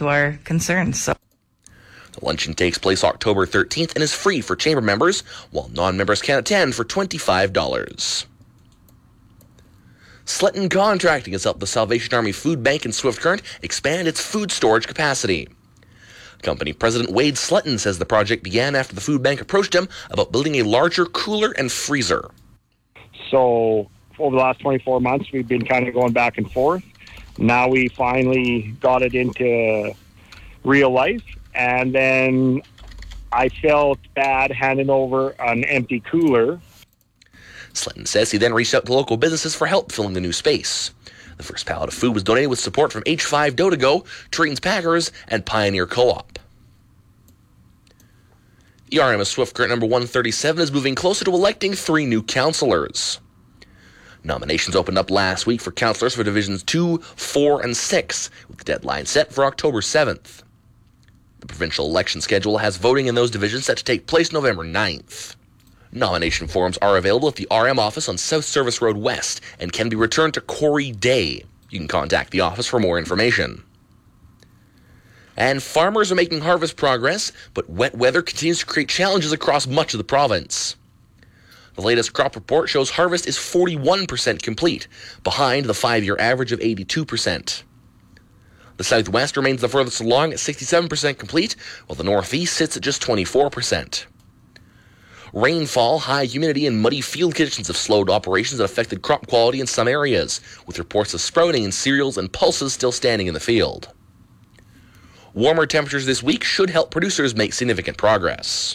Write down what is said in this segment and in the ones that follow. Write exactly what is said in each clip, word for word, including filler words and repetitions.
to our concerns. So. The luncheon takes place October thirteenth and is free for chamber members, while non-members can attend for twenty-five dollars. Sletton Contracting has helped the Salvation Army Food Bank in Swift Current expand its food storage capacity. Company President Wade Sletton says the project began after the food bank approached him about building a larger cooler and freezer. So over the last twenty-four months, we've been kind of going back and forth. Now we finally got it into real life, and then I felt bad handing over an empty cooler. Sletton says he then reached out to local businesses for help filling the new space. The first pallet of food was donated with support from H five Dough to Go, Turing's Packers, and Pioneer Co-op. E R M S Swift Current number one thirty-seven is moving closer to electing three new councillors. Nominations opened up last week for councillors for Divisions two, four, and six, with the deadline set for October seventh. The provincial election schedule has voting in those divisions set to take place November ninth. Nomination forms are available at the R M office on South Service Road West and can be returned to Corey Day. You can contact the office for more information. And farmers are making harvest progress, but wet weather continues to create challenges across much of the province. The latest crop report shows harvest is forty-one percent complete, behind the five-year average of eighty-two percent. The southwest remains the furthest along at sixty-seven percent complete, while the northeast sits at just twenty-four percent. Rainfall, high humidity, and muddy field conditions have slowed operations and affected crop quality in some areas, with reports of sprouting in cereals and pulses still standing in the field. Warmer temperatures this week should help producers make significant progress.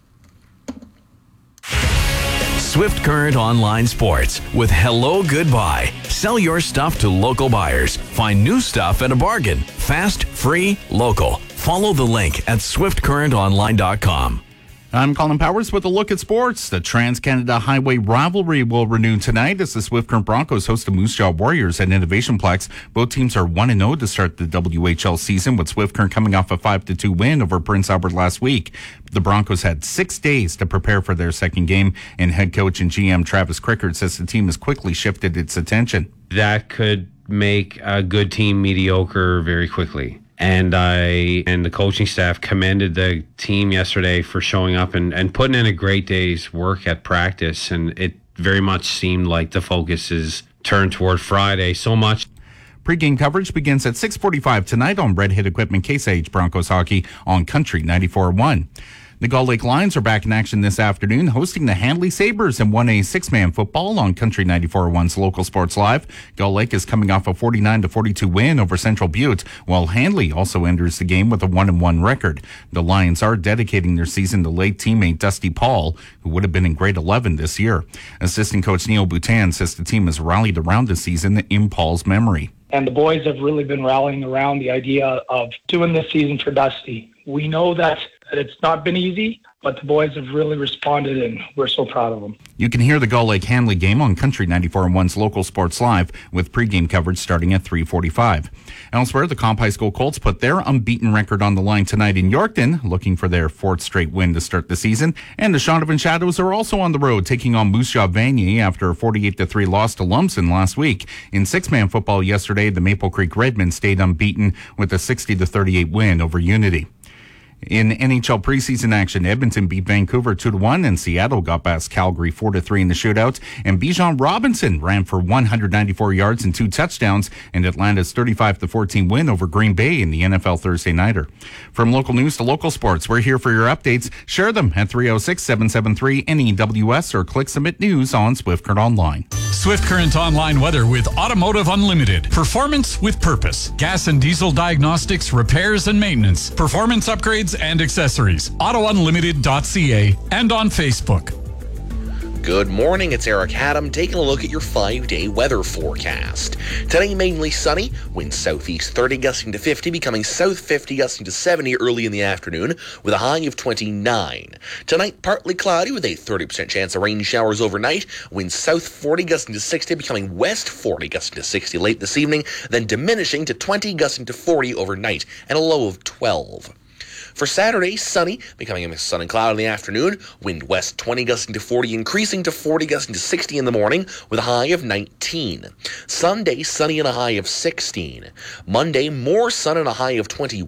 Swift Current Online Sports with Hello Goodbye. Sell your stuff to local buyers. Find new stuff at a bargain. Fast, free, local. Follow the link at swift current online dot com. I'm Colin Powers with a look at sports. The Trans-Canada Highway rivalry will renew tonight as the Swift Current Broncos host the Moose Jaw Warriors at Innovation Plex. Both teams are one and oh to start the W H L season, with Swift Current coming off a five to two win over Prince Albert last week. The Broncos had six days to prepare for their second game, and head coach and G M Travis Crickard says the team has quickly shifted its attention. That could make a good team mediocre very quickly. And I and the coaching staff commended the team yesterday for showing up and, and putting in a great day's work at practice. And it very much seemed like the focus is turned toward Friday so much. Pre-game coverage begins at six forty-five tonight on Red Hit Equipment Case I H Broncos Hockey on Country ninety-four point one. The Gull Lake Lions are back in action this afternoon, hosting the Handley Sabres in one A six-man football on Country ninety-four point one's Local Sports Live. Gull Lake is coming off a forty-nine to forty-two win over Central Butte, while Handley also enters the game with a one and one record. The Lions are dedicating their season to late teammate Dusty Paul, who would have been in grade eleven this year. Assistant coach Neil Boutin says the team has rallied around the season in Paul's memory. And the boys have really been rallying around the idea of doing this season for Dusty. We know that, that it's not been easy, but the boys have really responded, and we're so proud of them. You can hear the Gull Lake Handley game on Country ninety-four point one's Local Sports Live, with pregame coverage starting at three forty-five. Elsewhere, the Comp High School Colts put their unbeaten record on the line tonight in Yorkton, looking for their fourth straight win to start the season. And the Shaunavon Shadows are also on the road, taking on Moose Jaw Vanier after a forty-eight to three loss to Lumsden last week. In six-man football yesterday, the Maple Creek Redmen stayed unbeaten with a sixty to thirty-eight win over Unity. In N H L preseason action, Edmonton beat Vancouver two to one, and Seattle got past Calgary four to three in the shootout. And Bijan Robinson ran for one hundred ninety-four yards and two touchdowns in Atlanta's thirty-five to fourteen win over Green Bay in the N F L Thursday Nighter. From local news to local sports, we're here for your updates. Share them at three oh six, seven seven three, N E W S or click Submit News on Swift Current Online. Swift Current Online weather with Automotive Unlimited. Performance with purpose. Gas and diesel diagnostics, repairs and maintenance. Performance upgrades and accessories. auto unlimited dot c a and on Facebook. Good morning, it's Eric Haddam taking a look at your five-day weather forecast. Today, mainly sunny, winds southeast thirty, gusting to fifty, becoming south fifty, gusting to seventy early in the afternoon, with a high of twenty-nine. Tonight, partly cloudy with a thirty percent chance of rain showers overnight, winds south forty, gusting to sixty, becoming west forty, gusting to sixty late this evening, then diminishing to twenty, gusting to forty overnight, and a low of twelve. For Saturday, sunny, becoming a mix of sun and cloud in the afternoon, wind west twenty, gusting to forty, increasing to forty, gusting to sixty in the morning, with a high of nineteen. Sunday, sunny and a high of sixteen. Monday, more sun and a high of twenty.